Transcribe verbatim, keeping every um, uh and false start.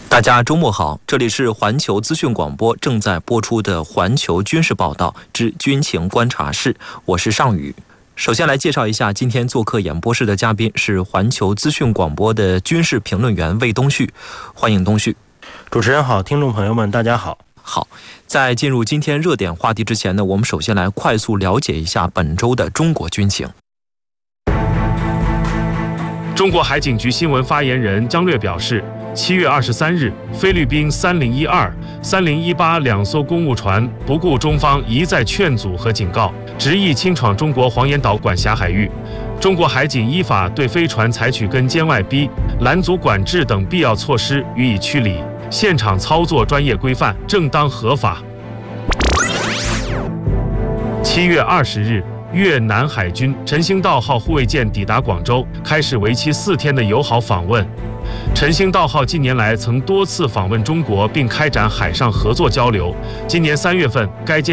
大家周末好，这里是环球资讯广播正在播出的环球军事报道之军情观察室，我是尚宇。首先来介绍一下今天做客演播室的嘉宾是环球资讯广播的军事评论员魏东旭，欢迎东旭。 主持人好，听众朋友们大家好。 好，在进入今天热点话题之前呢，我们首先来快速了解一下本周的中国军情。 中国海警局新闻发言人张略表示，七月二十三日，菲律宾三零一二、三零一八两艘公务船不顾中方一再劝阻和警告，执意侵闯中国黄岩岛管辖海域。中国海警依法对飞船采取跟监外逼、拦阻管制等必要措施，予以驱离。现场操作专业规范、正当合法。七月二十日，越南海军陈兴道号护卫舰抵达广州，开始为期四天的友好访问。陈兴道号近年来曾多次访问中国，并开展海上合作交流。今年三月份，该舰